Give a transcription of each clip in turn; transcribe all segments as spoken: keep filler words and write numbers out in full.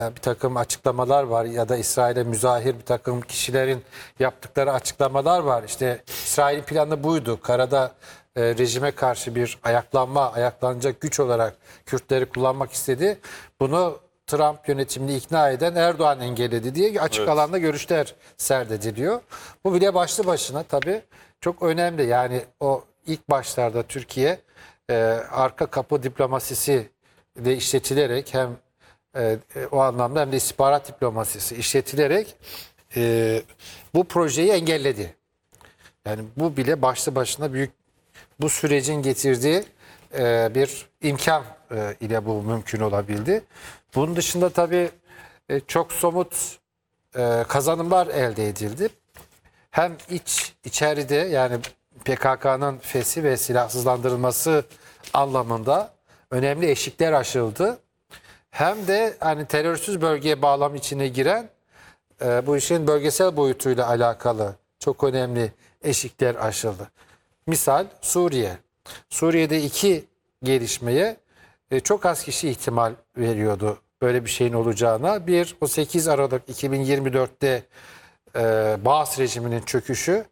bir takım açıklamalar var ya da İsrail'e müzahir bir takım kişilerin yaptıkları açıklamalar var. İşte İsrail'in planı buydu. Karada e, rejime karşı bir ayaklanma, ayaklanacak güç olarak Kürtleri kullanmak istedi. Bunu Trump yönetimini ikna eden Erdoğan engelledi diye açık Evet. alanda görüşler serdediliyor. Bu bile başlı başına tabii çok önemli. Yani o ilk başlarda Türkiye e, arka kapı diplomasisi de işletilerek hem e, o anlamda hem de istihbarat diplomasisi işletilerek e, bu projeyi engelledi. Yani bu bile başlı başına büyük, bu sürecin getirdiği e, bir imkan e, ile bu mümkün olabildi. Bunun dışında tabii e, çok somut e, kazanımlar elde edildi. Hem iç içeride yani P K K'nın feshi ve silahsızlandırılması anlamında önemli eşikler aşıldı. Hem de hani terörsüz bölgeye bağlam içine giren e, bu işin bölgesel boyutuyla alakalı çok önemli eşikler aşıldı. Misal Suriye. Suriye'de iki gelişmeye e, çok az kişi ihtimal veriyordu böyle bir şeyin olacağına. Bir, o sekiz Aralık iki bin yirmi dört'te e, Baas rejiminin çöküşü,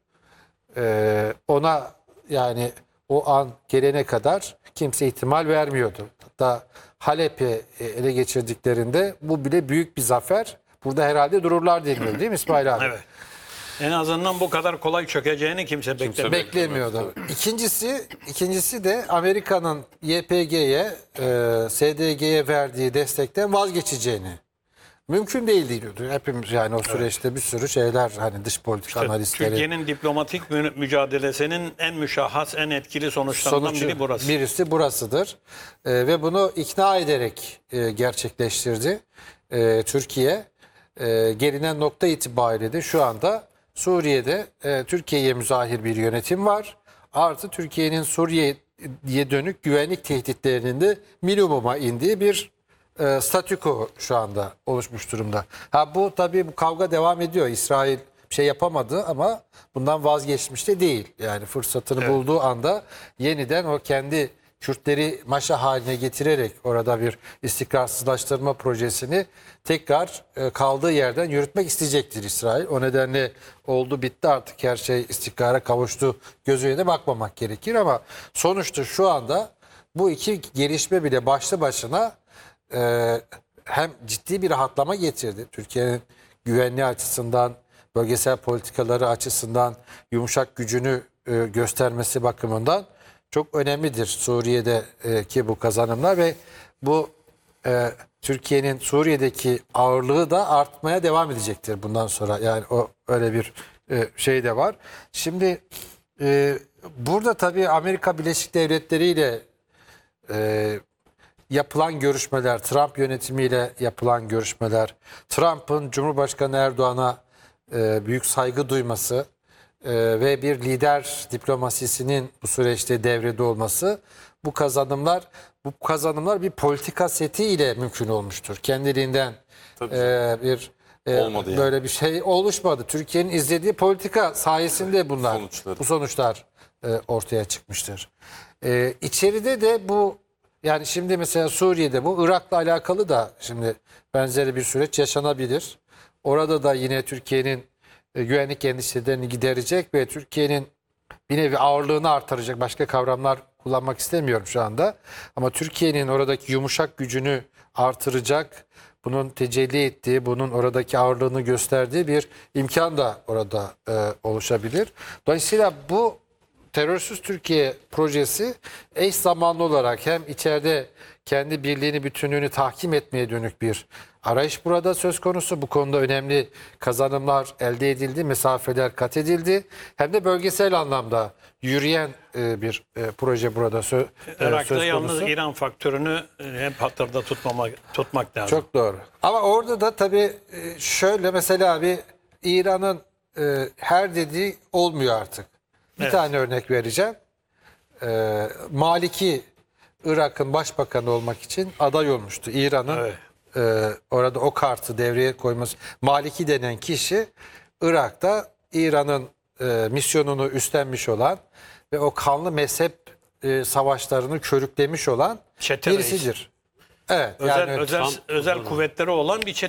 e, ona yani o an gelene kadar kimse ihtimal vermiyordu. Hatta Halep'i ele geçirdiklerinde bu bile büyük bir zafer. Burada herhalde dururlar deniyor değil mi İsmail abi? Evet. En azından bu kadar kolay çökeceğini kimse, Kimse beklemiyor. Beklemiyordu. İkincisi, ikincisi de Amerika'nın Y P G'ye, e, S D G'ye verdiği destekten vazgeçeceğini. Mümkün değil diyordu. Hepimiz yani o süreçte bir sürü şeyler hani dış politika analistleri. Türkiye'nin diplomatik mü- mücadelesinin en müşahhas, en etkili sonuçlarından Sonucu biri burası. Birisi burasıdır. E, ve bunu ikna ederek e, gerçekleştirdi e, Türkiye. E, gelinen nokta itibariyle de şu anda Suriye'de e, Türkiye'ye müzahir bir yönetim var. Artı Türkiye'nin Suriye'ye dönük güvenlik tehditlerinin de minimuma indiği bir e, statüko şu anda oluşmuş durumda. Ha bu tabii bu kavga devam ediyor. İsrail bir şey yapamadı ama bundan vazgeçmiş de değil. Yani fırsatını Evet. bulduğu anda yeniden o kendi Kürtleri maşa haline getirerek orada bir istikrarsızlaştırma projesini tekrar e, kaldığı yerden yürütmek isteyecektir İsrail. O nedenle oldu bitti artık her şey istikrara kavuştu gözüyle de bakmamak gerekir ama sonuçta şu anda bu iki gelişme bile başlı başına e, hem ciddi bir rahatlama getirdi. Türkiye'nin güvenliği açısından, bölgesel politikaları açısından yumuşak gücünü e, göstermesi bakımından çok önemlidir Suriye'deki bu kazanımlar ve bu e, Türkiye'nin Suriye'deki ağırlığı da artmaya devam edecektir bundan sonra. Yani o öyle bir e, şey de var. Şimdi e, burada tabii Amerika Birleşik Devletleri ile e, yapılan görüşmeler, Trump yönetimiyle yapılan görüşmeler, Trump'ın Cumhurbaşkanı Erdoğan'a e, büyük saygı duyması e, ve bir lider diplomasisinin bu süreçte devrede olması, bu kazanımlar bu kazanımlar bir politika seti ile mümkün olmuştur. Kendiliğinden e, bir e, Olmadı yani. böyle bir şey oluşmadı. Türkiye'nin izlediği politika sayesinde bunlar, Sonuçları. bu sonuçlar e, ortaya çıkmıştır. E, içeride de bu yani şimdi mesela Suriye'de bu Irak'la alakalı da şimdi benzeri bir süreç yaşanabilir. Orada da yine Türkiye'nin e, güvenlik endişelerini giderecek ve Türkiye'nin bir nevi ağırlığını artıracak başka kavramlar kullanmak istemiyorum şu anda. Ama Türkiye'nin oradaki yumuşak gücünü artıracak, bunun tecelli ettiği, bunun oradaki ağırlığını gösterdiği bir imkan da orada e, oluşabilir. Dolayısıyla bu Terörsüz Türkiye projesi eş zamanlı olarak hem içeride kendi birliğini, bütünlüğünü tahkim etmeye dönük bir arayış burada söz konusu. Bu konuda önemli kazanımlar elde edildi, mesafeler kat edildi. Hem de bölgesel anlamda yürüyen e, bir e, proje burada sö- e, Irak'ta söz yalnız konusu. İran faktörünü e, hep hatırda tutmamak, tutmak lazım. Çok doğru. Ama orada da tabii e, şöyle mesela bir İran'ın e, her dediği olmuyor artık. Bir Evet. tane örnek vereceğim. E, Maliki Irak'ın başbakanı olmak için aday olmuştu. İran'ın Evet. e, orada o kartı devreye koyması. Maliki denen kişi Irak'ta İran'ın e, misyonunu üstlenmiş olan ve o kanlı mezhep e, savaşlarını körüklemiş olan Çete reis. birisidir. Evet, Özel yani özel tam- özel tam- kuvvetleri olan bir çete.